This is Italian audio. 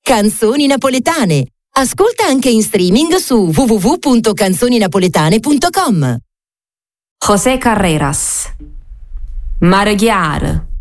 Canzoni napoletane. Ascolta anche in streaming su www.canzoninapoletane.com. José Carreras, Mare Chiaro.